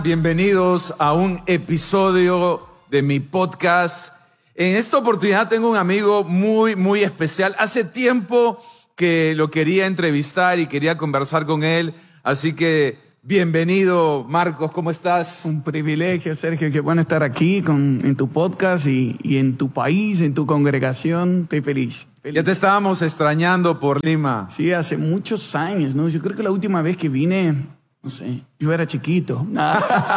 Bienvenidos a un episodio de mi podcast. En esta oportunidad tengo un amigo muy especial. Hace tiempo que lo quería entrevistar y quería conversar con él. Así que bienvenido, Marcos. ¿Cómo estás? Un privilegio, Sergio. Qué bueno estar aquí en tu podcast y en tu país, en tu congregación. Estoy feliz. Ya te estábamos extrañando por Lima. Sí, hace muchos años, ¿no? Yo creo que la última vez que vine, no sé, yo era chiquito. No,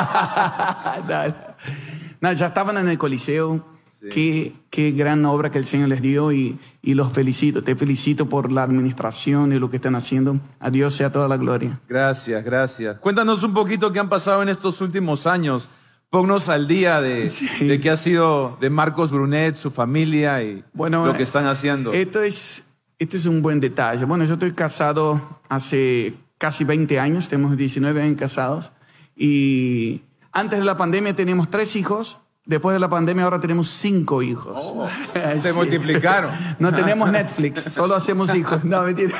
ya estaban en el Coliseo. Sí. Qué gran obra que el Señor les dio y los felicito. Te felicito por la administración y lo que están haciendo. A Dios sea toda la gloria. Gracias. Cuéntanos un poquito qué han pasado en estos últimos años. Ponnos al día de qué ha sido de Marcos Brunet, su familia y lo que están haciendo. Esto es un buen detalle. Bueno, yo estoy casado hace casi 20 años. Tenemos 19 años casados. Y antes de la pandemia teníamos 3 hijos. Después de la pandemia ahora tenemos 5 hijos. Oh, se multiplicaron. No tenemos Netflix, solo hacemos hijos. No, mentira.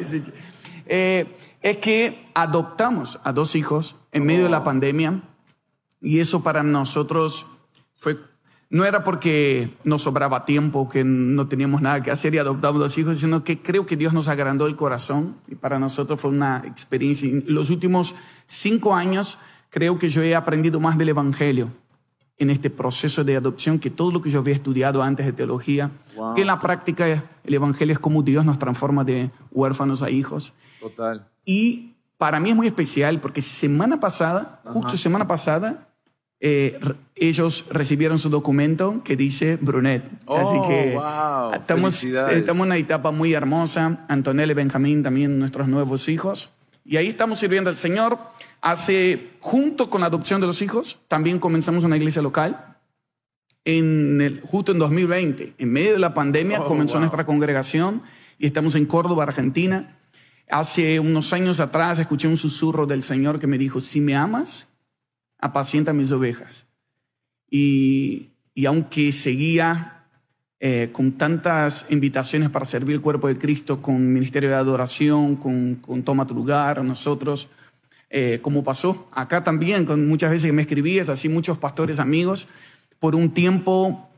Es que adoptamos a 2 hijos en medio de la pandemia y eso para nosotros no era porque nos sobraba tiempo, que no teníamos nada que hacer y adoptamos 2 hijos, sino que creo que Dios nos agrandó el corazón y para nosotros fue una experiencia. En los últimos 5 años creo que yo he aprendido más del Evangelio en este proceso de adopción que todo lo que yo había estudiado antes de teología. Wow. Que en la práctica el Evangelio es como Dios nos transforma de huérfanos a hijos. Total. Y para mí es muy especial porque semana pasada, ellos recibieron su documento que dice Brunet. Así que estamos en una etapa muy hermosa. Antonella y Benjamín también nuestros nuevos hijos. Y ahí estamos sirviendo al Señor. Junto con la adopción de los hijos, también comenzamos una iglesia local. Justo en 2020, en medio de la pandemia, comenzó nuestra congregación y estamos en Córdoba, Argentina. Hace unos años atrás escuché un susurro del Señor que me dijo, si me amas, apacienta mis ovejas. Y aunque seguía con tantas invitaciones para servir el cuerpo de Cristo, con ministerio de adoración, con Toma tu lugar, nosotros, como pasó acá también, con muchas veces que me escribías, así muchos pastores amigos, por un tiempo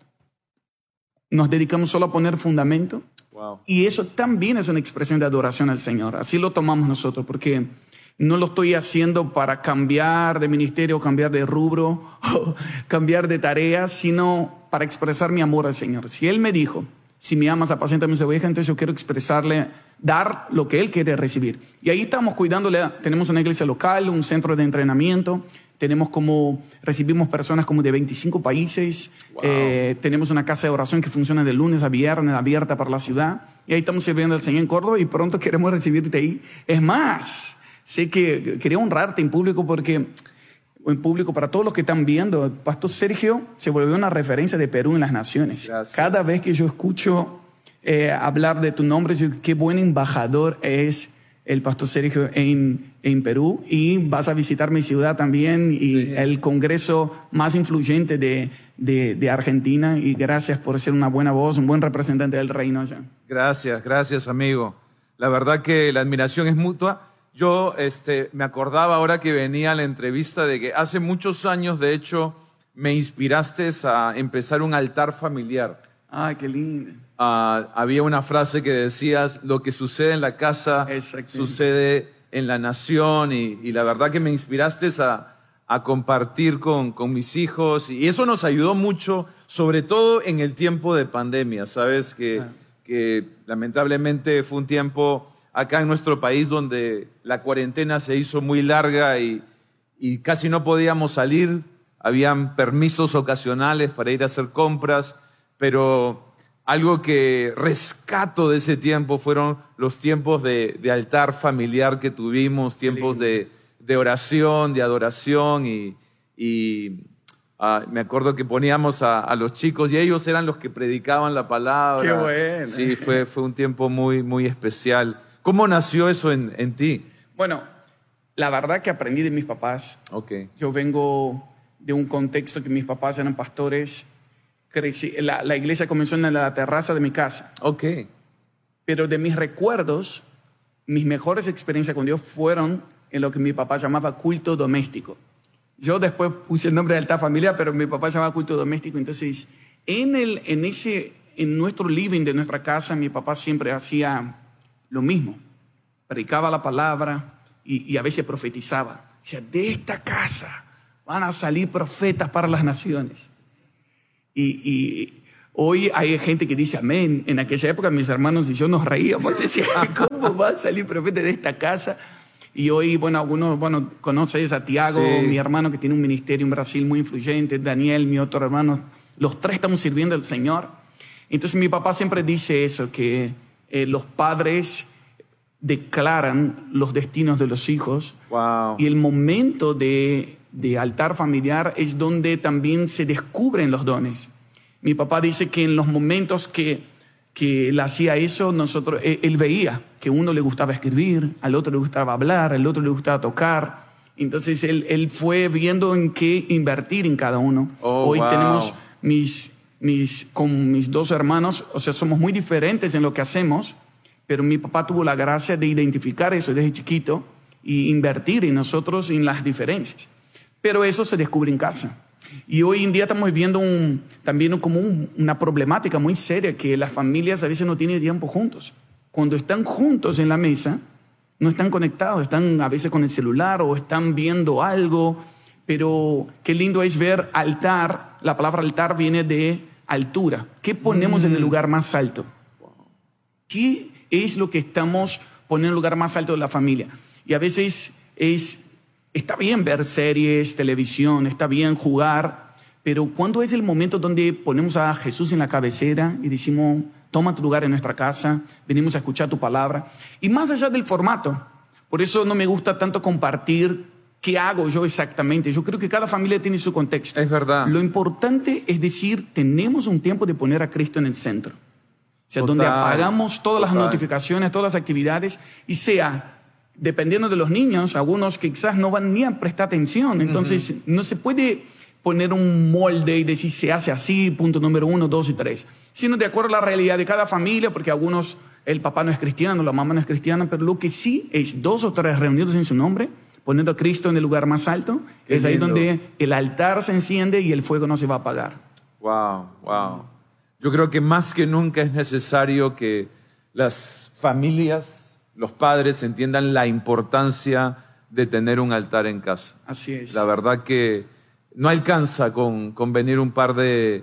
nos dedicamos solo a poner fundamento. Wow. Y eso también es una expresión de adoración al Señor. Así lo tomamos nosotros, porque no lo estoy haciendo para cambiar de ministerio, cambiar de rubro, cambiar de tareas, sino para expresar mi amor al Señor. Si Él me dijo, si me amas, apacienta mis ovejas, entonces yo quiero expresarle, dar lo que Él quiere recibir. Y ahí estamos cuidándole. Tenemos una iglesia local, un centro de entrenamiento. Recibimos personas como de 25 países. Wow. Tenemos una casa de oración que funciona de lunes a viernes, abierta para la ciudad. Y ahí estamos sirviendo al Señor en Córdoba y pronto queremos recibirte ahí. Es más, sé que quería honrarte en público para todos los que están viendo. El pastor Sergio se volvió una referencia de Perú en las naciones. Gracias. Cada vez que yo escucho hablar de tu nombre, qué buen embajador es el pastor Sergio en Perú. Y vas a visitar mi ciudad también y el congreso más influyente de Argentina. Y gracias por ser una buena voz, un buen representante del reino allá. Gracias, amigo. La verdad que la admiración es mutua. Yo me acordaba ahora que venía a la entrevista de que hace muchos años, de hecho, me inspiraste a empezar un altar familiar. ¡Ay, qué lindo! Había una frase que decías, lo que sucede en la casa sucede en la nación y la verdad que me inspiraste a compartir con mis hijos y eso nos ayudó mucho, sobre todo en el tiempo de pandemia, ¿sabes? Que lamentablemente fue un tiempo acá en nuestro país donde la cuarentena se hizo muy larga y casi no podíamos salir. Habían permisos ocasionales para ir a hacer compras, pero algo que rescato de ese tiempo fueron los tiempos de altar familiar que tuvimos, tiempos de oración, de adoración y me acuerdo que poníamos a los chicos y ellos eran los que predicaban la palabra. ¡Qué bueno! Sí, fue un tiempo muy especial. ¿Cómo nació eso en ti? Bueno, la verdad que aprendí de mis papás. Okay. Yo vengo de un contexto que mis papás eran pastores. La iglesia comenzó en la terraza de mi casa. Okay. Pero de mis recuerdos, mis mejores experiencias con Dios fueron en lo que mi papá llamaba culto doméstico. Yo después puse el nombre de altar familiar, pero mi papá se llamaba culto doméstico. Entonces, en nuestro living de nuestra casa, mi papá siempre hacía lo mismo. Predicaba la palabra y a veces profetizaba. O sea, de esta casa van a salir profetas para las naciones. Y hoy hay gente que dice amén. En aquella época mis hermanos y yo nos reíamos. Decían, ¿cómo va a salir profeta de esta casa? Y hoy, algunos conocen a Tiago, sí, mi hermano que tiene un ministerio en Brasil muy influyente, Daniel, mi otro hermano. Los tres estamos sirviendo al Señor. Entonces mi papá siempre dice eso, que los padres declaran los destinos de los hijos. Wow. Y el momento de altar familiar es donde también se descubren los dones. Mi papá dice que en los momentos que él hacía eso, él veía que a uno le gustaba escribir, al otro le gustaba hablar, al otro le gustaba tocar. Entonces él fue viendo en qué invertir en cada uno. Hoy tenemos con mis dos hermanos, o sea, somos muy diferentes en lo que hacemos, pero mi papá tuvo la gracia de identificar eso desde chiquito y invertir en nosotros en las diferencias. Pero eso se descubre en casa. Y hoy en día estamos viviendo también como una problemática muy seria, que las familias a veces no tienen tiempo juntos. Cuando están juntos en la mesa, no están conectados, están a veces con el celular o están viendo algo. Pero qué lindo es ver altar. La palabra altar viene de altura. ¿Qué ponemos en el lugar más alto? ¿Qué es lo que estamos poniendo en el lugar más alto de la familia? Y a veces está bien ver series, televisión, está bien jugar, pero ¿cuándo es el momento donde ponemos a Jesús en la cabecera y decimos, toma tu lugar en nuestra casa, venimos a escuchar tu palabra? Y más allá del formato, por eso no me gusta tanto compartir qué hago yo exactamente. Yo creo que cada familia tiene su contexto. Es verdad. Lo importante es decir, tenemos un tiempo de poner a Cristo en el centro. O sea, donde apagamos todas las notificaciones, todas las actividades, y dependiendo de los niños, algunos que quizás no van ni a prestar atención. Entonces, no se puede poner un molde y decir se hace así, punto número 1, 2 y 3. Sino de acuerdo a la realidad de cada familia, porque el papá no es cristiano, la mamá no es cristiana, pero lo que sí es 2 o 3 reunidos en su nombre, poniendo a Cristo en el lugar más alto, es ahí donde el altar se enciende y el fuego no se va a apagar. Wow. Yo creo que más que nunca es necesario que las familias, los padres entiendan la importancia de tener un altar en casa. Así es. La verdad que no alcanza con venir un par de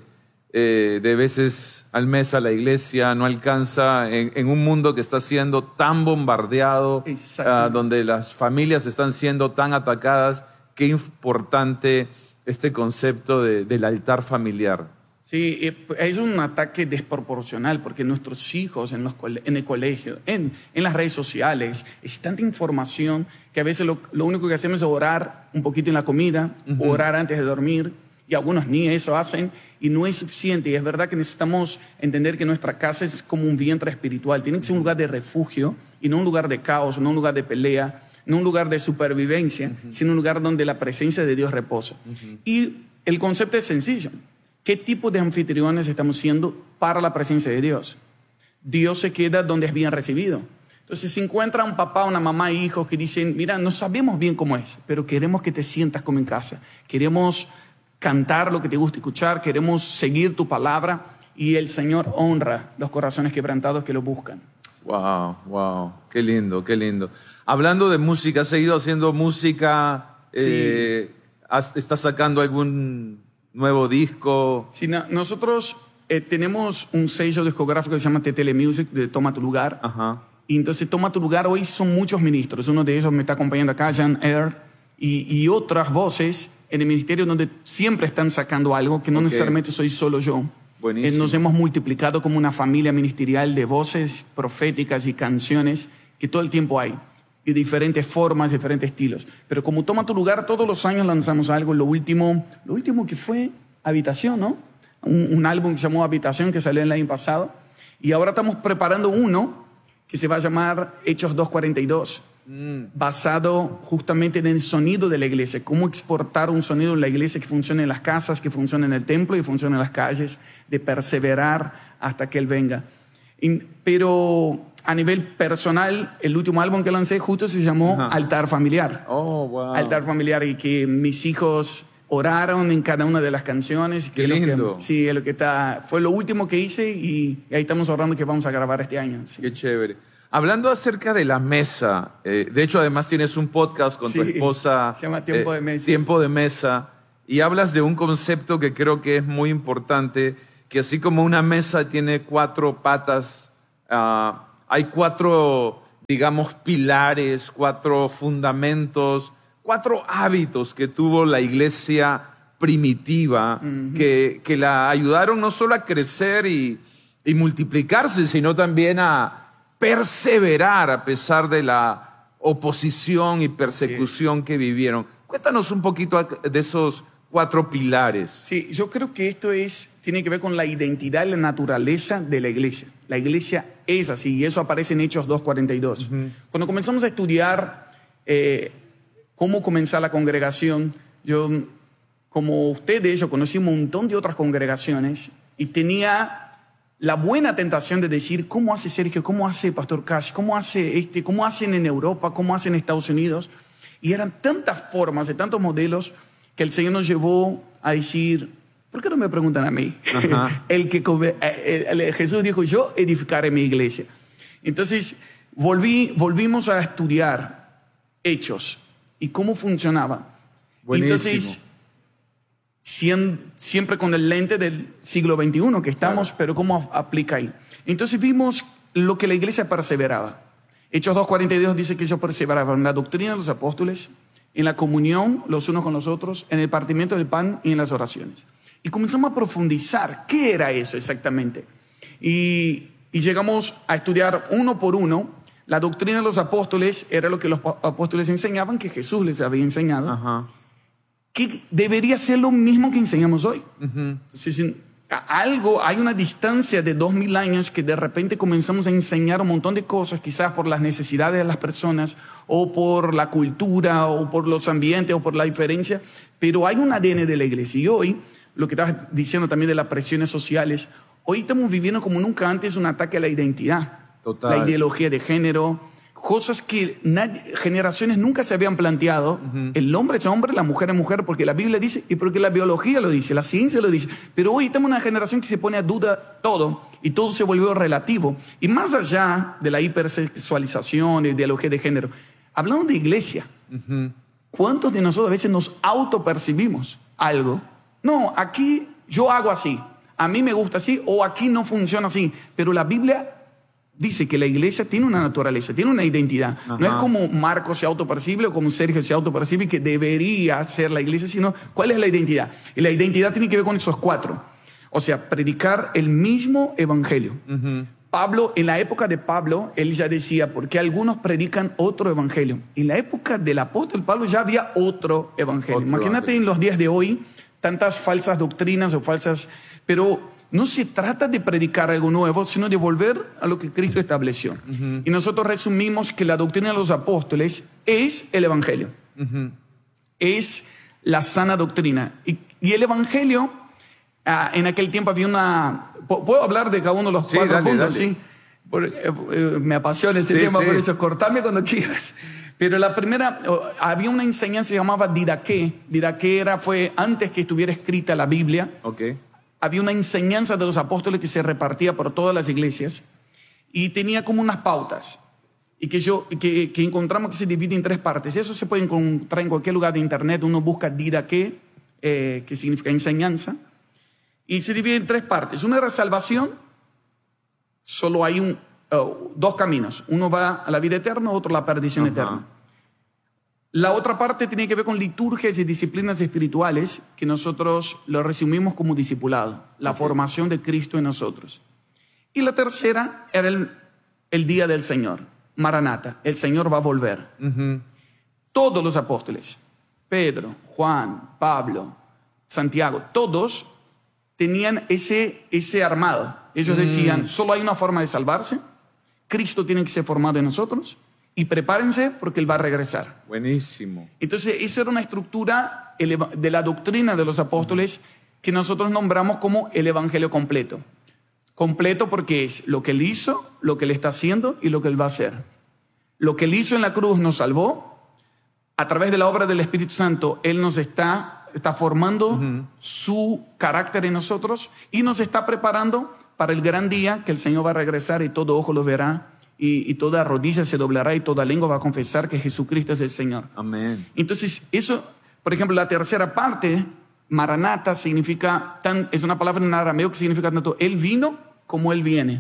veces al mes a la iglesia, no alcanza en un mundo que está siendo tan bombardeado, donde las familias están siendo tan atacadas. Qué importante este concepto del altar familiar. Sí, es un ataque desproporcional porque nuestros hijos en el colegio, en las redes sociales, es tanta información que a veces lo único que hacemos es orar un poquito en la comida, orar antes de dormir, y algunos ni eso hacen, y no es suficiente. Y es verdad que necesitamos entender que nuestra casa es como un vientre espiritual, tiene que ser un lugar de refugio y no un lugar de caos, no un lugar de pelea, no un lugar de supervivencia, sino un lugar donde la presencia de Dios reposa. Y el concepto es sencillo. ¿Qué tipo de anfitriones estamos siendo para la presencia de Dios? Dios se queda donde es bien recibido. Entonces, si encuentra un papá, una mamá, hijos que dicen, mira, no sabemos bien cómo es, pero queremos que te sientas como en casa. Queremos cantar lo que te gusta escuchar, queremos seguir tu palabra, y el Señor honra los corazones quebrantados que lo buscan. Wow. Qué lindo. Hablando de música, ¿has seguido haciendo música? Sí. ¿Estás sacando algún nuevo disco? Sí, nosotros tenemos un sello discográfico que se llama TTL Music, de Toma Tu Lugar. Y entonces Toma Tu Lugar hoy son muchos ministros. Uno de ellos me está acompañando acá, Jan Air, y otras voces en el ministerio donde siempre están sacando algo, que no necesariamente soy solo yo. Buenísimo. Nos hemos multiplicado como una familia ministerial de voces proféticas y canciones que todo el tiempo hay. Y diferentes formas, diferentes estilos. Pero como Toma Tu Lugar, todos los años lanzamos algo. Lo último que fue Habitación, ¿no? Un álbum que se llamó Habitación, que salió el año pasado. Y ahora estamos preparando uno que se va a llamar Hechos 2:42, basado justamente en el sonido de la iglesia. Cómo exportar un sonido de la iglesia que funcione en las casas, que funcione en el templo y funcione en las calles, de perseverar hasta que Él venga. Pero a nivel personal, el último álbum que lancé justo se llamó Altar Familiar. Oh, wow. Altar Familiar, y que mis hijos oraron en cada una de las canciones. Qué lindo. Sí, es lo que fue lo último que hice, y ahí estamos orando que vamos a grabar este año. Sí. Qué chévere. Hablando acerca de la mesa, de hecho además tienes un podcast con tu esposa. Se llama Tiempo de Mesa. Tiempo de Mesa. Y hablas de un concepto que creo que es muy importante, que así como una mesa tiene 4 patas, hay 4, digamos, pilares, 4 fundamentos, 4 hábitos que tuvo la iglesia primitiva, que la ayudaron no solo a crecer y multiplicarse, sino también a perseverar a pesar de la oposición y persecución que vivieron. Cuéntanos un poquito de esos 4 pilares. Sí, yo creo que esto tiene que ver con la identidad y la naturaleza de la iglesia. La iglesia es así, y eso aparece en Hechos 2:42. Cuando comenzamos a estudiar cómo comenzar la congregación, yo, como ustedes, yo conocí un montón de otras congregaciones y tenía la buena tentación de decir, ¿cómo hace Sergio? ¿Cómo hace Pastor Cash? ¿Cómo hace ¿Cómo hacen en Europa? ¿Cómo hacen en Estados Unidos? Y eran tantas formas, de tantos modelos, que el Señor nos llevó a decir, ¿por qué no me preguntan a mí? Jesús dijo, yo edificaré mi iglesia. Entonces, volvimos a estudiar Hechos y cómo funcionaba. Buenísimo. Entonces, siempre con el lente del siglo XXI que estamos, pero cómo aplica ahí. Entonces vimos lo que la iglesia perseveraba. Hechos 2:42 dice que ellos perseveraban en la doctrina de los apóstoles, en la comunión los unos con los otros, en el partimiento del pan y en las oraciones. Y comenzamos a profundizar qué era eso exactamente. Y llegamos a estudiar uno por uno. La doctrina de los apóstoles era lo que los apóstoles enseñaban, que Jesús les había enseñado. Que debería ser lo mismo que enseñamos hoy. Entonces, hay una distancia de 2000 años que de repente comenzamos a enseñar un montón de cosas, quizás por las necesidades de las personas, o por la cultura, o por los ambientes, o por la diferencia, pero hay un ADN de la iglesia. Y hoy, lo que estabas diciendo también de las presiones sociales, hoy estamos viviendo como nunca antes un ataque a la identidad. Total. La ideología de género, cosas que generaciones nunca se habían planteado. El hombre es hombre, la mujer es mujer, porque la Biblia dice y porque la biología lo dice, la ciencia lo dice. Pero hoy estamos en una generación que se pone a duda todo y todo se volvió relativo. Y más allá de la hipersexualización, de ideología de género, hablando de iglesia, ¿cuántos de nosotros a veces nos autopercibimos algo? No, aquí yo hago así, a mí me gusta así, o aquí no funciona así. Pero la Biblia dice que la iglesia tiene una naturaleza, tiene una identidad. No es como Marcos se autopercibe o como Sergio se autopercibe, que debería ser la iglesia, sino cuál es la identidad. Y la identidad tiene que ver con esos 4. O sea, predicar el mismo evangelio. Pablo, en la época de Pablo, él ya decía, porque algunos predican otro evangelio. En la época del apóstol Pablo ya había otro evangelio. Imagínate en los días de hoy, tantas falsas doctrinas o falsas... Pero no se trata de predicar algo nuevo, sino de volver a lo que Cristo estableció. Y nosotros resumimos que la doctrina de los apóstoles es el evangelio. Es la sana doctrina. Y el evangelio, en aquel tiempo había una... ¿Puedo hablar de cada uno de los 4 puntos? Dale. ¿Sí? Me apasiona ese tema, por eso cortame cuando quieras. Pero la primera, había una enseñanza que se llamaba Didaqué. Didaqué fue antes que estuviera escrita la Biblia. Había una enseñanza de los apóstoles que se repartía por todas las iglesias y tenía como unas pautas y que encontramos que se divide en 3 partes. Eso se puede encontrar en cualquier lugar de internet. Uno busca Didaqué, que significa enseñanza, y se divide en 3 partes. Una era salvación. Solo hay 2 caminos. Uno va a la vida eterna, otro a la perdición eterna. La otra parte tiene que ver con liturgias y disciplinas espirituales, que nosotros lo resumimos como discipulado, la formación de Cristo en nosotros. Y la tercera era el día del Señor, Maranata, el Señor va a volver. Todos los apóstoles, Pedro, Juan, Pablo, Santiago, todos tenían ese armado. Ellos decían, solo hay una forma de salvarse, Cristo tiene que ser formado en nosotros, y prepárense porque Él va a regresar. Buenísimo. Entonces, esa era una estructura de la doctrina de los apóstoles que nosotros nombramos como el evangelio completo. Completo porque es lo que Él hizo, lo que Él está haciendo y lo que Él va a hacer. Lo que Él hizo en la cruz nos salvó. A través de la obra del Espíritu Santo, Él nos está formando su carácter en nosotros y nos está preparando para el gran día que el Señor va a regresar y todo ojo lo verá y toda rodilla se doblará y toda lengua va a confesar que Jesucristo es el Señor. Amén. Entonces, eso, por ejemplo, la tercera parte, Maranata, significa, es una palabra en arameo que significa tanto Él vino como Él viene.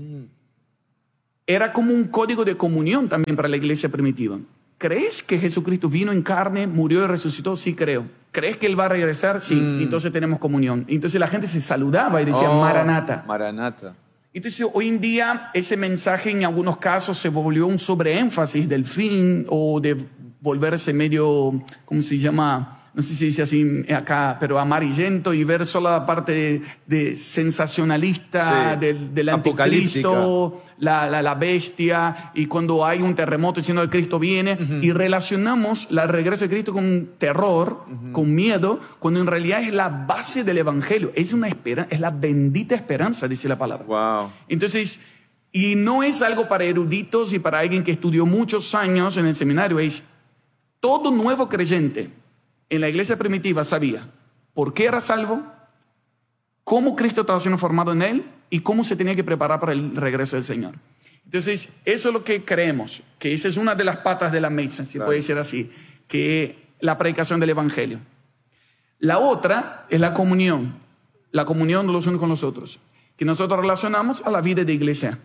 Era como un código de comunión también para la iglesia primitiva. ¿Crees que Jesucristo vino en carne, murió y resucitó? Sí, creo. ¿Crees que Él va a regresar? Sí. Entonces tenemos comunión. Entonces la gente se saludaba y decía Maranata. Maranata. Entonces hoy en día ese mensaje en algunos casos se volvió un sobreénfasis del fin o de volverse medio, ¿cómo se llama? No sé si se dice así acá, pero amarillento y ver solo la parte de sensacionalista del anticristo, la bestia, y cuando hay un terremoto diciendo que Cristo viene, y relacionamos el regreso de Cristo con terror, con miedo, cuando en realidad es la base del evangelio, es la bendita esperanza, dice la palabra. Wow. Entonces, y no es algo para eruditos y para alguien que estudió muchos años en el seminario, es todo nuevo creyente en la iglesia primitiva sabía por qué era salvo, cómo Cristo estaba siendo formado en él y cómo se tenía que preparar para el regreso del Señor. Entonces, eso es lo que creemos, que esa es una de las patas de la mesa, si puede ser así, que la predicación del evangelio. La otra es la comunión de los unos con los otros, que nosotros relacionamos a la vida de iglesia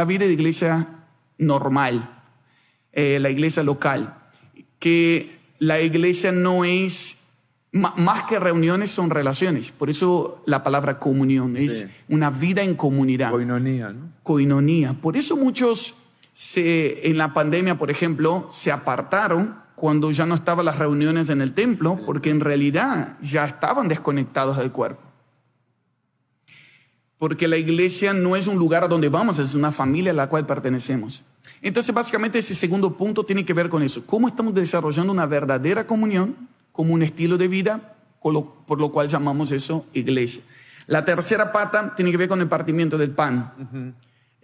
normal, la iglesia local, que la iglesia no es, más que reuniones, son relaciones. Por eso la palabra comunión es una vida en comunidad. Coinonía, ¿no? Coinonía. Por eso muchos en la pandemia, por ejemplo, se apartaron cuando ya no estaban las reuniones en el templo, porque en realidad ya estaban desconectados del cuerpo. Porque la iglesia no es un lugar a donde vamos, es una familia a la cual pertenecemos. Entonces, básicamente, ese segundo punto tiene que ver con eso. ¿Cómo estamos desarrollando una verdadera comunión como un estilo de vida, por lo cual llamamos eso iglesia? La tercera pata tiene que ver con el partimiento del pan.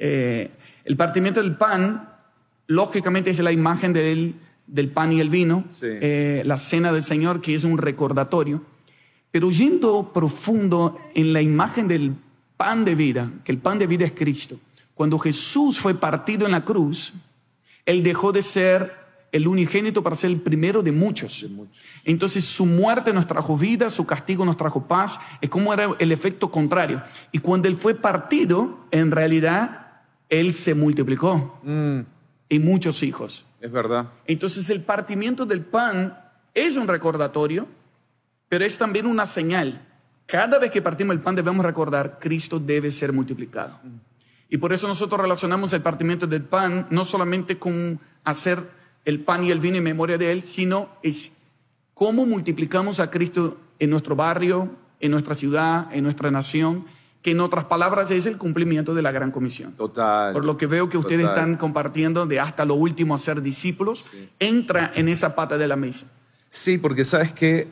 El partimiento del pan, lógicamente, es la imagen del pan y el vino, la cena del Señor, que es un recordatorio. Pero yendo profundo en la imagen del pan de vida, que el pan de vida es Cristo. Cuando Jesús fue partido en la cruz, Él dejó de ser el unigénito para ser el primero de muchos. Entonces su muerte nos trajo vida, su castigo nos trajo paz. Es como era el efecto contrario. Y cuando Él fue partido, en realidad Él se multiplicó en muchos hijos. Es verdad. Entonces el partimiento del pan es un recordatorio, pero es también una señal. Cada vez que partimos el pan debemos recordar, Cristo debe ser multiplicado. Y por eso nosotros relacionamos el partimiento del pan no solamente con hacer el pan y el vino en memoria de Él, sino es cómo multiplicamos a Cristo en nuestro barrio, en nuestra ciudad, en nuestra nación, que en otras palabras es el cumplimiento de la Gran Comisión. Total. Por lo que veo que ustedes están compartiendo de hasta lo último hacer discípulos, entra en esa pata de la mesa. Sí, porque sabes que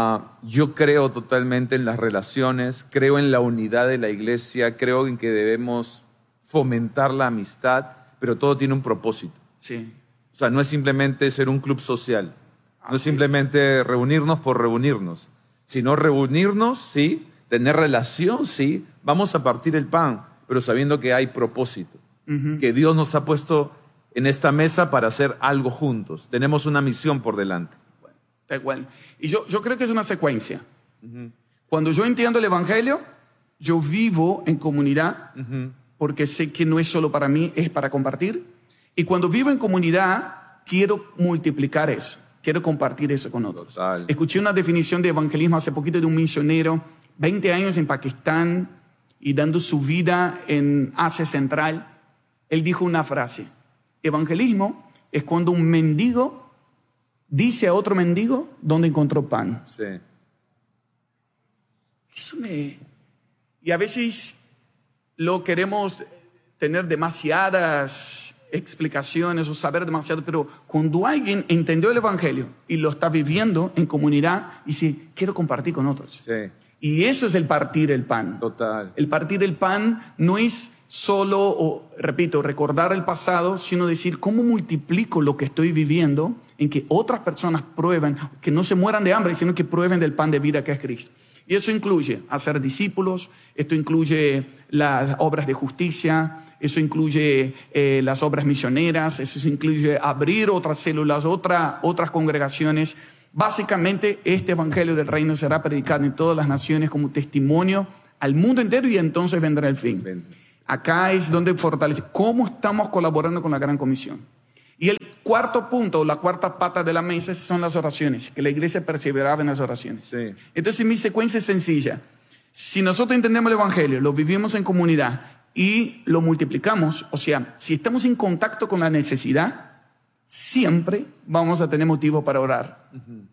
yo creo totalmente en las relaciones, creo en la unidad de la iglesia, creo en que debemos fomentar la amistad, pero todo tiene un propósito. Sí. O sea, no es simplemente ser un club social, no es simplemente reunirnos por reunirnos, sino reunirnos, sí, tener relación, sí, vamos a partir el pan, pero sabiendo que hay propósito, que Dios nos ha puesto en esta mesa para hacer algo juntos. Tenemos una misión por delante. Tal cual. Y yo creo que es una secuencia. Cuando yo entiendo el evangelio, yo vivo en comunidad, porque sé que no es solo para mí, es para compartir. Y cuando vivo en comunidad, quiero multiplicar eso, quiero compartir eso con otros. Total. Escuché una definición de evangelismo hace poquito de un misionero, 20 años en Pakistán y dando su vida en Asia Central. Él dijo una frase: evangelismo es cuando un mendigo dice a otro mendigo dónde encontró pan. Sí. Y a veces lo queremos tener demasiadas explicaciones o saber demasiado, pero cuando alguien entendió el evangelio y lo está viviendo en comunidad, dice, quiero compartir con otros. Sí. Y eso es el partir el pan. Total. El partir el pan no es solo, repito, recordar el pasado, sino decir cómo multiplico lo que estoy viviendo en que otras personas prueben, que no se mueran de hambre, sino que prueben del pan de vida que es Cristo. Y eso incluye hacer discípulos, esto incluye las obras de justicia, eso incluye las obras misioneras, eso incluye abrir otras células, otras congregaciones. Básicamente, este evangelio del reino será predicado en todas las naciones como testimonio al mundo entero y entonces vendrá el fin. Acá es donde fortalece cómo estamos colaborando con la Gran Comisión. Y el cuarto punto, la cuarta pata de la mesa son las oraciones, que la iglesia perseveraba en las oraciones. Sí. Entonces mi secuencia es sencilla. Si nosotros entendemos el evangelio, lo vivimos en comunidad y lo multiplicamos, o sea, si estamos en contacto con la necesidad, siempre vamos a tener motivo para orar.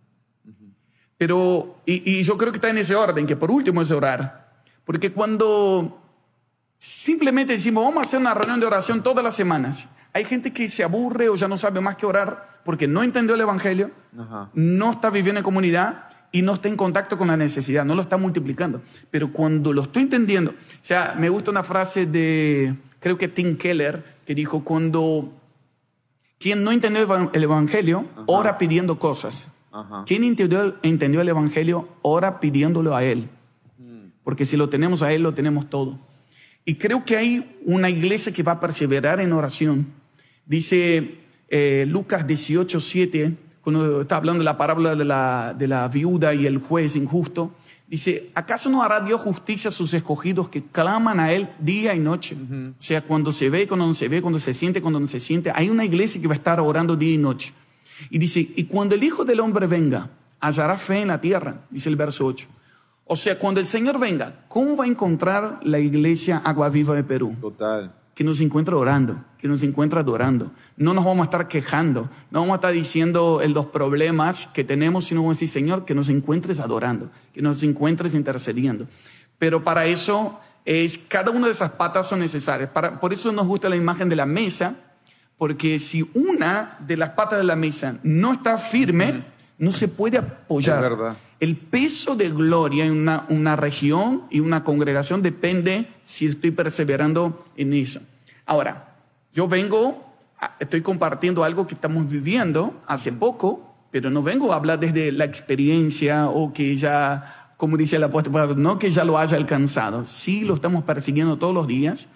Pero, y yo creo que está en ese orden, que por último es orar. Porque cuando simplemente decimos, vamos a hacer una reunión de oración todas las semanas, hay gente que se aburre o ya no sabe más que orar porque no entendió el evangelio, no está viviendo en comunidad y no está en contacto con la necesidad, no lo está multiplicando. Pero cuando lo estoy entendiendo, o sea, me gusta una frase de, creo que Tim Keller, que dijo, cuando quien no entendió el evangelio, ora pidiendo cosas. Quien entendió el evangelio, ora pidiéndolo a él. Porque si lo tenemos a él, lo tenemos todo. Y creo que hay una iglesia que va a perseverar en oración. Dice Lucas 18:7, cuando está hablando de la parábola de la viuda y el juez injusto, dice, ¿acaso no hará Dios justicia a sus escogidos que claman a Él día y noche? O sea, cuando se ve, cuando no se ve, cuando se siente, cuando no se siente. Hay una iglesia que va a estar orando día y noche. Y dice, y cuando el Hijo del Hombre venga, hallará fe en la tierra, dice el verso 8. O sea, cuando el Señor venga, ¿cómo va a encontrar la iglesia Agua Viva de Perú? Total. Que nos encuentra orando, que nos encuentra adorando. No nos vamos a estar quejando, no vamos a estar diciendo los problemas que tenemos, sino vamos a decir, Señor, que nos encuentres adorando, que nos encuentres intercediendo. Pero para eso, cada una de esas patas son necesarias. Por eso nos gusta la imagen de la mesa, porque si una de las patas de la mesa no está firme, no se puede apoyar. Es verdad. El peso de gloria en una región y una congregación depende si estoy perseverando en eso. Ahora, yo estoy compartiendo algo que estamos viviendo hace poco, pero no vengo a hablar desde la experiencia o que ya, como dice el apóstol Pablo, no que ya lo haya alcanzado. Sí, lo estamos persiguiendo todos los días,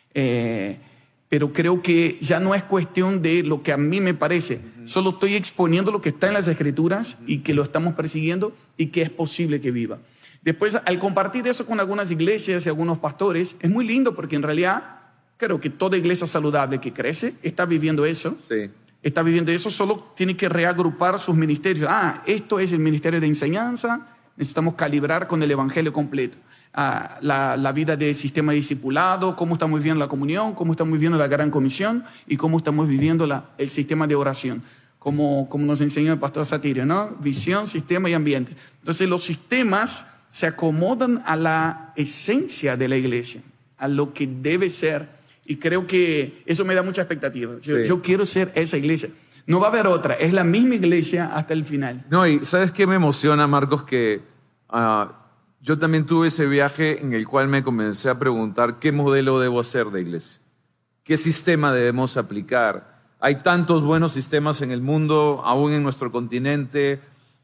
pero creo que ya no es cuestión de lo que a mí me parece. Solo estoy exponiendo lo que está en las Escrituras y que lo estamos persiguiendo y que es posible que viva. Después, al compartir eso con algunas iglesias y algunos pastores, es muy lindo porque en realidad creo que toda iglesia saludable que crece está viviendo eso. Sí. Está viviendo eso, solo tiene que reagrupar sus ministerios. Esto es el ministerio de enseñanza, necesitamos calibrar con el evangelio completo. La vida de sistema de discipulado, cómo estamos viviendo la comunión, cómo estamos viviendo la gran comisión y cómo estamos viviendo el sistema de oración, como nos enseñó el pastor Satirio, ¿no? Visión, sistema y ambiente. Entonces los sistemas se acomodan a la esencia de la iglesia, a lo que debe ser, y creo que eso me da mucha expectativa. Yo quiero ser esa iglesia. No va a haber otra, es la misma iglesia hasta el final. No, y ¿sabes qué me emociona, Marcos? Que yo también tuve ese viaje en el cual me comencé a preguntar qué modelo debo hacer de iglesia, qué sistema debemos aplicar. Hay tantos buenos sistemas en el mundo, aún en nuestro continente.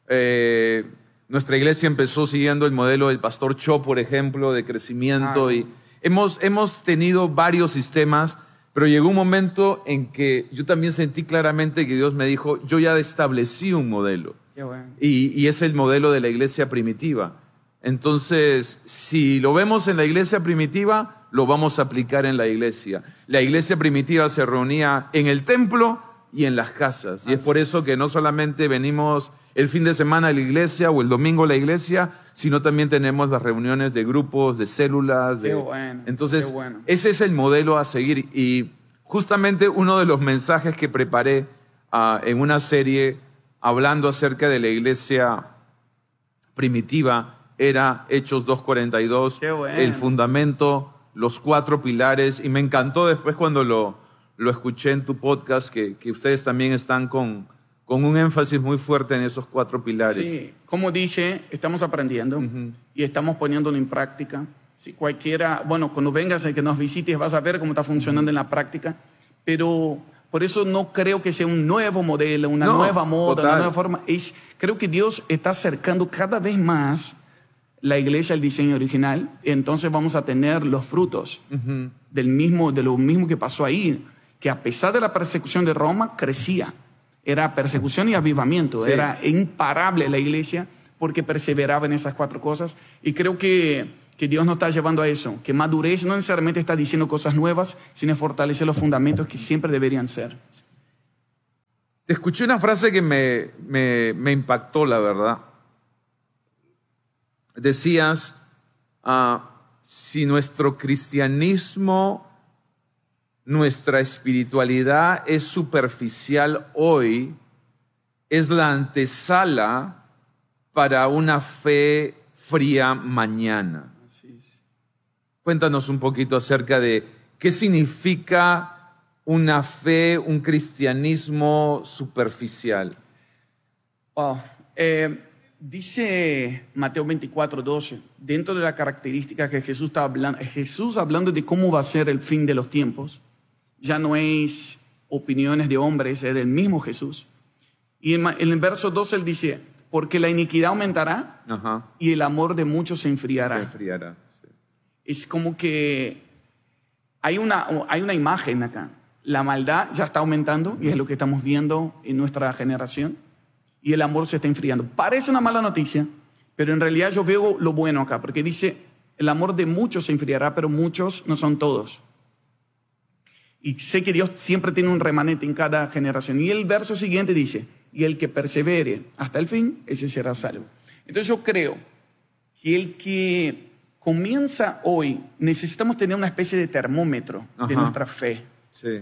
Nuestra iglesia empezó siguiendo el modelo del pastor Cho, por ejemplo, de crecimiento. Y hemos tenido varios sistemas, pero llegó un momento en que yo también sentí claramente que Dios me dijo, yo ya establecí un modelo. Qué bueno. Y es el modelo de la iglesia primitiva. Entonces, si lo vemos en la iglesia primitiva, lo vamos a aplicar en la iglesia. La iglesia primitiva se reunía en el templo y en las casas. Y es por eso que no solamente venimos el fin de semana a la iglesia o el domingo a la iglesia, sino también tenemos las reuniones de grupos, de células. Qué bueno. Entonces, ese es el modelo a seguir. Y justamente uno de los mensajes que preparé en una serie hablando acerca de la iglesia primitiva era Hechos 2:42, el fundamento, los 4 pilares, y me encantó después cuando lo escuché en tu podcast que ustedes también están con con un énfasis muy fuerte en esos 4 pilares. Sí, como dije, estamos aprendiendo y estamos poniéndolo en práctica. Si cualquiera, bueno, cuando vengas y que nos visites vas a ver cómo está funcionando en la práctica, pero por eso no creo que sea un nuevo modelo, una nueva moda, una nueva forma. Creo que Dios está acercando cada vez más la iglesia al diseño original, entonces vamos a tener los frutos de lo mismo que pasó ahí, que a pesar de la persecución de Roma, crecía. Era persecución y avivamiento, era imparable la iglesia porque perseveraba en esas 4 cosas. Y creo que Dios nos está llevando a eso, que madurez no necesariamente está diciendo cosas nuevas, sino fortalecer los fundamentos que siempre deberían ser. Te escuché una frase que me impactó, la verdad. Decías, si nuestro cristianismo, nuestra espiritualidad es superficial hoy, es la antesala para una fe fría mañana. Así es. Cuéntanos un poquito acerca de qué significa una fe, un cristianismo superficial. Wow. Dice Mateo 24:12, dentro de la característica que Jesús está hablando, Jesús hablando de cómo va a ser el fin de los tiempos, ya no es opiniones de hombres, es el mismo Jesús. Y en el verso 12 él dice, porque la iniquidad aumentará y el amor de muchos se enfriará. Se enfriará, sí. Es como que hay una imagen acá. La maldad ya está aumentando y es lo que estamos viendo en nuestra generación. Y el amor se está enfriando. Parece una mala noticia, pero en realidad yo veo lo bueno acá, porque dice, el amor de muchos se enfriará, pero muchos no son todos. Y sé que Dios siempre tiene un remanente en cada generación. Y el verso siguiente dice, y el que persevere hasta el fin, ese será salvo. Entonces yo creo que el que comienza hoy, necesitamos tener una especie de termómetro de nuestra fe. Sí.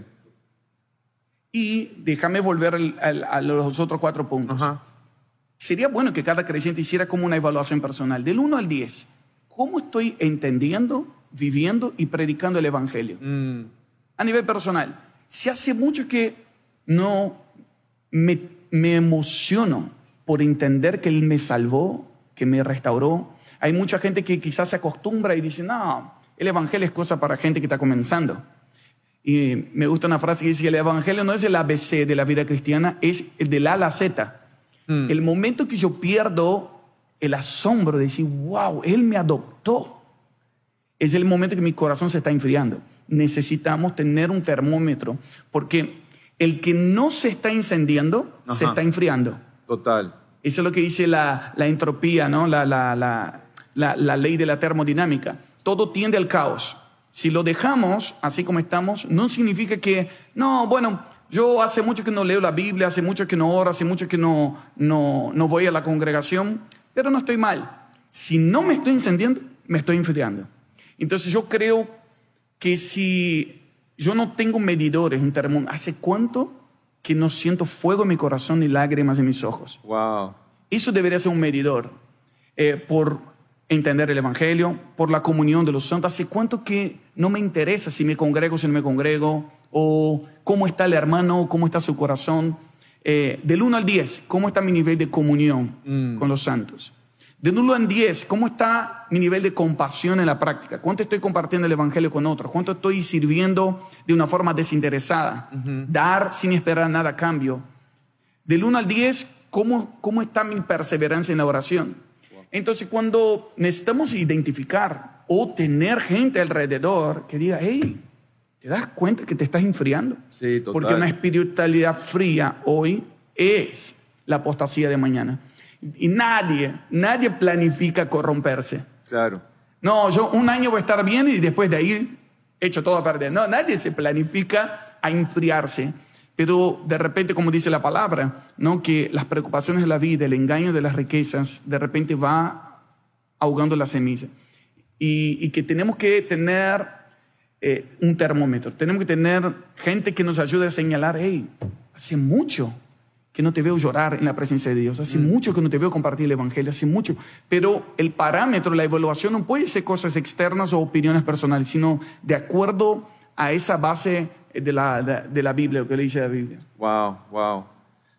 Y déjame volver a los otros 4 puntos. Sería bueno que cada creyente hiciera como una evaluación personal, del 1 al 10. ¿Cómo estoy entendiendo, viviendo y predicando el evangelio? A nivel personal, si hace mucho que no me emociono por entender que Él me salvó, que me restauró. Hay mucha gente que quizás se acostumbra y dice, no, el evangelio es cosa para gente que está comenzando. Y me gusta una frase que dice, el evangelio no es el ABC de la vida cristiana, es el del A a la Z. El momento que yo pierdo el asombro de decir, wow, Él me adoptó, es el momento que mi corazón se está enfriando. Necesitamos tener un termómetro, porque el que no se está incendiando, se está enfriando. Total. Eso es lo que dice la entropía, ¿no? La ley de la termodinámica. Todo tiende al caos. Si lo dejamos así como estamos, no significa que, no, bueno, yo hace mucho que no leo la Biblia, hace mucho que no oro, hace mucho que no voy a la congregación, pero no estoy mal. Si no me estoy incendiando, me estoy enfriando. Entonces yo creo que si yo no tengo medidores, un termómetro, ¿hace cuánto que no siento fuego en mi corazón ni lágrimas en mis ojos? Wow. Eso debería ser un medidor por entender el evangelio, por la comunión de los santos. ¿Hace cuánto que no me interesa si me congrego, si no me congrego? O cómo está el hermano, cómo está su corazón. Del 1 al 10, ¿cómo está mi nivel de comunión con los santos? Del 1 al 10, ¿cómo está mi nivel de compasión en la práctica? ¿Cuánto estoy compartiendo el evangelio con otros? ¿Cuánto estoy sirviendo de una forma desinteresada? Dar sin esperar nada a cambio. Del 1 al 10, ¿cómo está mi perseverancia en la oración? Entonces, cuando necesitamos identificar o tener gente alrededor que diga, hey, ¿te das cuenta que te estás enfriando? Sí, total. Porque una espiritualidad fría hoy es la apostasía de mañana. Y nadie planifica corromperse. Claro. No, yo un año voy a estar bien y después de ahí echo todo a perder. No, nadie se planifica a enfriarse. Pero de repente, como dice la palabra, ¿no? Que las preocupaciones de la vida, el engaño de las riquezas, de repente va ahogando la semilla. Y que tenemos que tener un termómetro. Tenemos que tener gente que nos ayude a señalar, hey, hace mucho que no te veo llorar en la presencia de Dios. Hace mucho que no te veo compartir el evangelio, hace mucho. Pero el parámetro, la evaluación no puede ser cosas externas o opiniones personales, sino de acuerdo a esa base de la Biblia, lo que le dice la Biblia. Wow.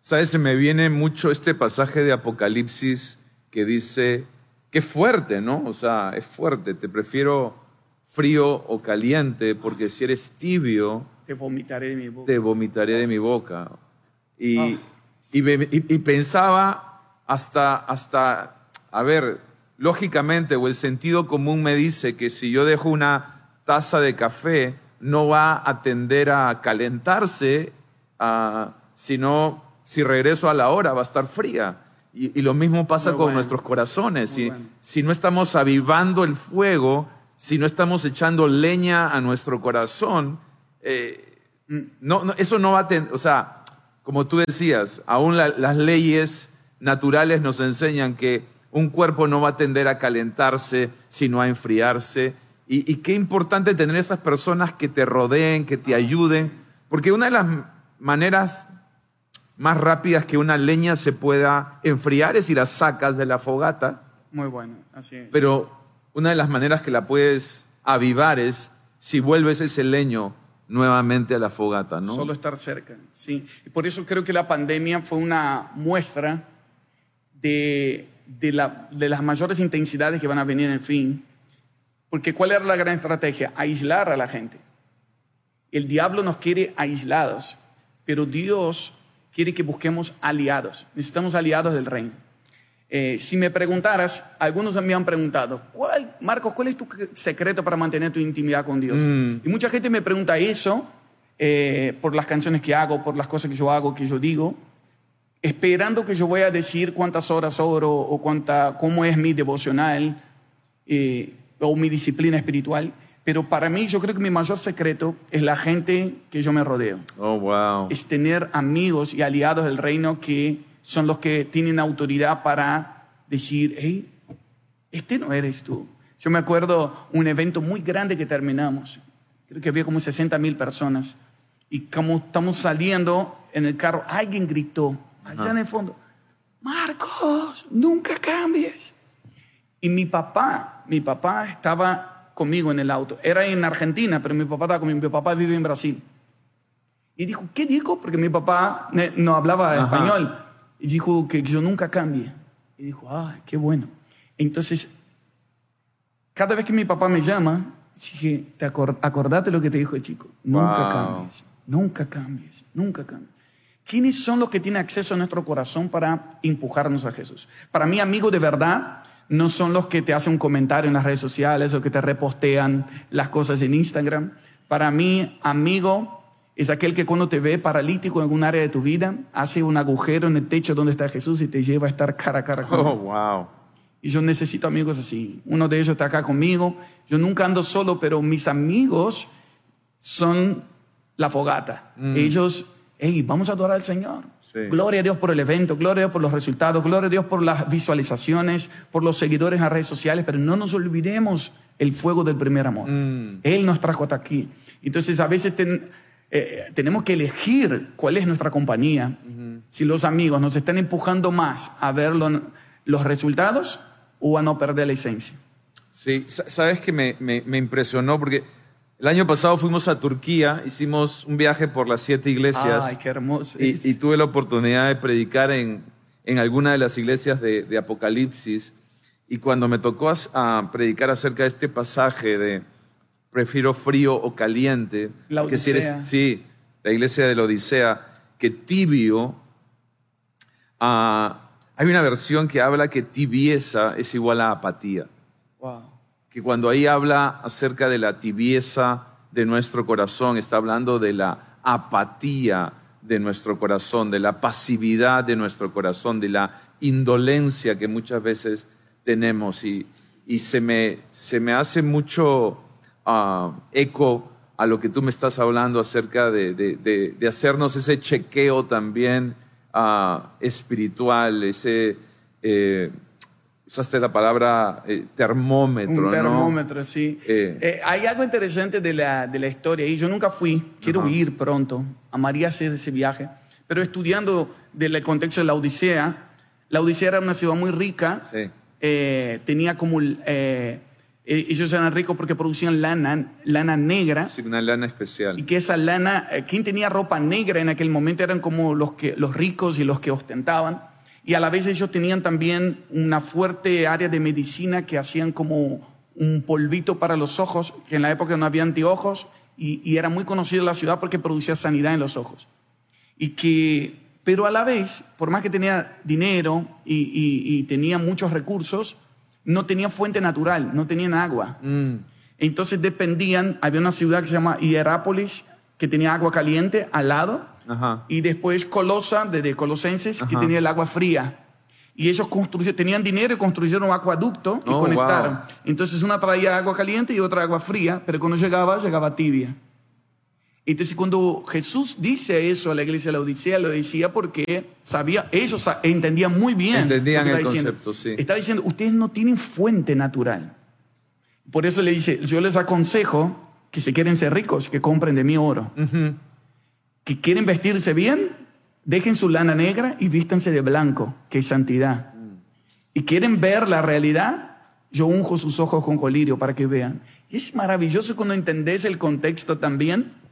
¿Sabes? Se me viene mucho este pasaje de Apocalipsis que dice, qué fuerte, ¿no? O sea, es fuerte, te prefiero frío o caliente, porque si eres tibio, te vomitaré de mi boca. Te vomitaré de mi boca. Y pensaba hasta, a ver, lógicamente, o el sentido común me dice que si yo dejo una taza de café, no va a tender a calentarse, sino si regreso a la hora va a estar fría. Y lo mismo pasa con nuestros corazones. Si no estamos avivando el fuego, si no estamos echando leña a nuestro corazón, eso no va a tener, o sea, como tú decías, aún las leyes naturales nos enseñan que un cuerpo no va a tender a calentarse, sino a enfriarse. Y qué importante tener esas personas que te rodeen, que te ayuden, porque una de las maneras más rápidas que una leña se pueda enfriar es si la sacas de la fogata. Muy bueno, así es. Pero una de las maneras que la puedes avivar es si vuelves ese leño nuevamente a la fogata, ¿no? Solo estar cerca, sí. Y por eso creo que la pandemia fue una muestra de las mayores intensidades que van a venir en el fin. Porque ¿cuál era la gran estrategia? Aislar a la gente. El diablo nos quiere aislados, pero Dios quiere que busquemos aliados. Necesitamos aliados del reino. Si me preguntaras, algunos me han preguntado, Marcos, ¿cuál es tu secreto para mantener tu intimidad con Dios? Y mucha gente me pregunta eso por las canciones que hago, por las cosas que yo hago, que yo digo, esperando que yo voy a decir cuántas horas oro o cómo es mi devocional o mi disciplina espiritual. Pero para mí, yo creo que mi mayor secreto es la gente que yo me rodeo. Oh, wow. Es tener amigos y aliados del reino que son los que tienen autoridad para decir, hey, este no eres tú. Yo me acuerdo un evento muy grande que terminamos. Creo que había como 60,000 personas. Y como estamos saliendo en el carro, alguien gritó allá en el fondo, Marcos, nunca cambies. Y mi papá estaba conmigo en el auto. Era en Argentina, pero mi papá estaba conmigo. Mi papá vive en Brasil. Y dijo, ¿qué dijo? Porque mi papá no hablaba español. Y dijo que yo nunca cambie. Y dijo, qué bueno. Entonces, cada vez que mi papá me llama, dije, acordate lo que te dijo el chico. Nunca cambies, nunca cambies, nunca cambies. ¿Quiénes son los que tienen acceso a nuestro corazón para empujarnos a Jesús? Para mí, amigo de verdad, no son los que te hacen un comentario en las redes sociales o que te repostean las cosas en Instagram. Para mí, amigo es aquel que cuando te ve paralítico en algún área de tu vida, hace un agujero en el techo donde está Jesús y te lleva a estar cara a cara con él. Oh, wow. Y yo necesito amigos así. Uno de ellos está acá conmigo. Yo nunca ando solo, pero mis amigos son la fogata. Ellos, vamos a adorar al Señor. Sí. Gloria a Dios por el evento, gloria a Dios por los resultados, gloria a Dios por las visualizaciones, por los seguidores en las redes sociales, pero no nos olvidemos el fuego del primer amor. Él nos trajo hasta aquí. Entonces a veces tenemos que elegir cuál es nuestra compañía. Si los amigos nos están empujando más a ver los resultados o a no perder la esencia. Sí, sabes que me impresionó porque el año pasado fuimos a Turquía, hicimos un viaje por las 7 iglesias. Ay, qué hermoso. Y tuve la oportunidad de predicar en alguna de las iglesias de Apocalipsis. Y cuando me tocó predicar acerca de este pasaje de prefiero frío o caliente, la Odisea. La iglesia de la Odisea, que tibio, hay una versión que habla que tibieza es igual a apatía. Wow. Que cuando ahí habla acerca de la tibieza de nuestro corazón, está hablando de la apatía de nuestro corazón, de la pasividad de nuestro corazón, de la indolencia que muchas veces tenemos. Y se me hace mucho eco a lo que tú me estás hablando acerca de hacernos ese chequeo también espiritual, usaste la palabra termómetro, un termómetro, ¿no? Sí. Hay algo interesante de la historia y yo nunca fui, quiero ir pronto, amaría hacer ese viaje, pero estudiando del contexto de la Odisea era una ciudad muy rica, sí. Tenía como Ellos eran ricos porque producían lana negra. Sí, una lana especial. Y que esa lana, quien tenía ropa negra en aquel momento eran como los ricos y los que ostentaban. Y a la vez ellos tenían también una fuerte área de medicina que hacían como un polvito para los ojos, que en la época no había anteojos, y era muy conocida la ciudad porque producía sanidad en los ojos. Pero a la vez, por más que tenía dinero y tenía muchos recursos, no tenía fuente natural, no tenían agua. Entonces dependían, había una ciudad que se llama Hierápolis, que tenía agua caliente al lado, y después Colosa, de Colosenses, que tenía el agua fría. Y ellos tenían dinero y construyeron un acueducto y conectaron. Wow. Entonces una traía agua caliente y otra agua fría, pero cuando llegaba tibia. Entonces cuando Jesús dice eso a la iglesia de la Odisea, lo decía porque ellos entendían muy bien. Entendían el concepto, sí. Está diciendo, ustedes no tienen fuente natural. Por eso le dice, yo les aconsejo que si quieren ser ricos, que compren de mí oro. Que quieren vestirse bien, dejen su lana negra y vístanse de blanco, que es santidad. Y quieren ver la realidad, yo unjo sus ojos con colirio para que vean. Y es maravilloso cuando entendés el contexto también.